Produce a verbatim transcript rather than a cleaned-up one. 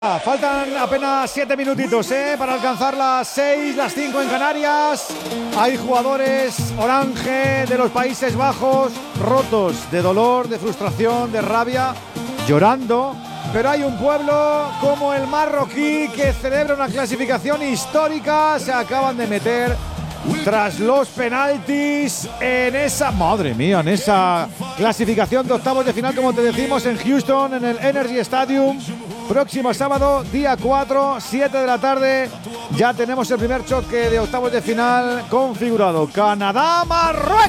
Ah, faltan apenas siete minutitos ¿eh? para alcanzar las seis, las cinco en Canarias. Hay jugadores orange de los Países Bajos rotos de dolor, de frustración, de rabia, llorando. Pero hay un pueblo como el marroquí que celebra una clasificación histórica. Se acaban de meter tras los penaltis en esa, madre mía, en esa clasificación de octavos de final, como te decimos, en Houston, en el Energy Stadium. Próximo sábado, día cuatro, siete de la tarde, ya tenemos el primer choque de octavos de final configurado. Canadá-Marruecos.